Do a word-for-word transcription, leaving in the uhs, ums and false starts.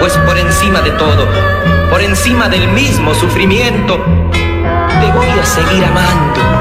pues por encima de todo, por encima del mismo sufrimiento, te voy a seguir amando.